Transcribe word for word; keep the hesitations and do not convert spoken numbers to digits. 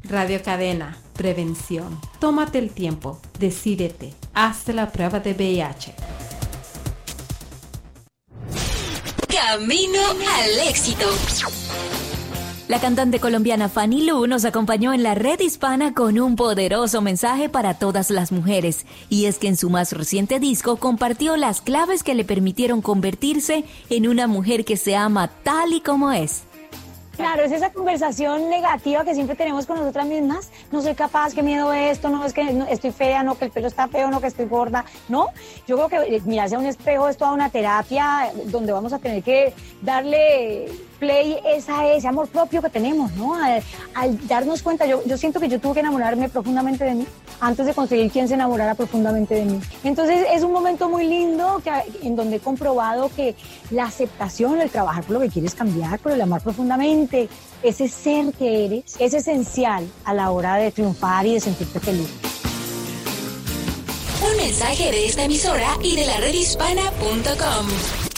Radio Cadena, prevención. Tómate el tiempo, decídete, hazte la prueba de V I H. Camino al éxito. La cantante colombiana Fanny Lu nos acompañó en la red hispana con un poderoso mensaje para todas las mujeres. Y es que en su más reciente disco compartió las claves que le permitieron convertirse en una mujer que se ama tal y como es. Claro, es esa conversación negativa que siempre tenemos con nosotras mismas. No soy capaz, qué miedo esto, no, es que no, estoy fea, no, que el pelo está feo, no, que estoy gorda, ¿no? Yo creo que mirarse a un espejo es toda una terapia donde vamos a tener que darle play esa, ese amor propio que tenemos, ¿no? Al, al darnos cuenta, yo, yo siento que yo tuve que enamorarme profundamente de mí antes de conseguir quien se enamorara profundamente de mí. Entonces es un momento muy lindo que, en donde he comprobado que la aceptación, el trabajar por lo que quieres cambiar, por el amar profundamente, ese ser que eres, es esencial a la hora de triunfar y de sentirte feliz. Un mensaje de esta emisora y de la red hispana punto com.